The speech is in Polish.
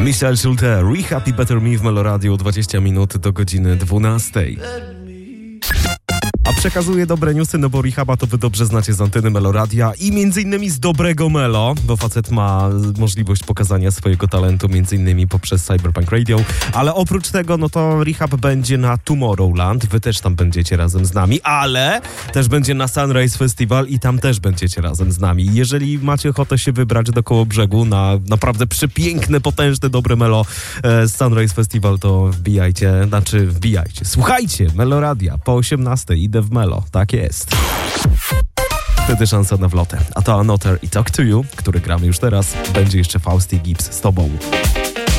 Michel Schulte, Rehab i Better Me w Meloradio, 20 minut do godziny 12. A przekazuję dobre newsy, no bo Rehaba to wy dobrze znacie z anteny Meloradia i między innymi z dobrego Melo, bo facet ma możliwość pokazania swojego talentu między innymi poprzez Cyberpunk Radio, ale oprócz tego, no to Rehab będzie na Tomorrowland, wy też tam będziecie razem z nami, ale też będzie na Sunrise Festival i tam też będziecie razem z nami. Jeżeli macie ochotę się wybrać do Kołobrzegu na naprawdę przepiękne, potężne, dobre Melo z Sunrise Festival, to wbijajcie, słuchajcie Meloradia po 18:00, idę w Melo, tak jest. Wtedy szansa na wlotę. A to Another i Talk to You, który gramy już teraz. Będzie jeszcze Fausty Gibbs z tobą.